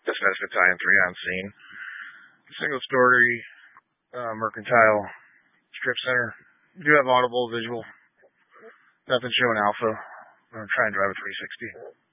Dismiss Battalion 3 on scene. Single story, mercantile strip center. We do have audible, visual. Nothing showing alpha. I'm going to try and drive a 360.